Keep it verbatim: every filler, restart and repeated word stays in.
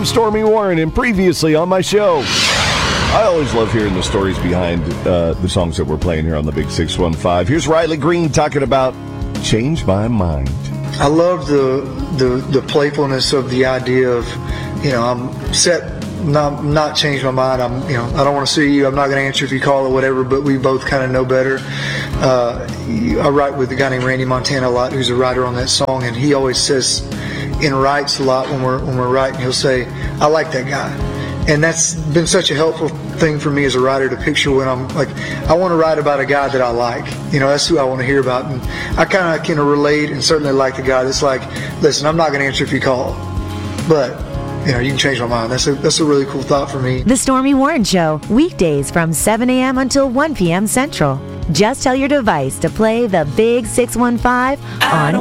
I'm Stormy Warren, and previously on my show, I always love hearing the stories behind uh, the songs that we're playing here on the Big six one five. Here's Riley Green talking about Change My Mind. I love the, the the playfulness of the idea of, you know, I'm set, not not change my mind. I'm, you know, I don't want to see you. I'm not going to answer if you call or whatever. But we both kind of know better. Uh, I write with a guy named Randy Montana a lot, who's a writer on that song, and he always says in writes a lot when we're when we're writing. He'll say, "I like that guy," and that's been such a helpful thing for me as a writer to picture when I'm like, I want to write about a guy that I like. You know, that's who I want to hear about. And I kind of can relate and certainly like the guy that's like, listen, I'm not going to answer if you call, but, you know, you can change my mind. That's a, that's a really cool thought for me. The Stormy Warren Show, weekdays from seven a.m. until one p.m. Central. Just tell your device to play the Big six one five on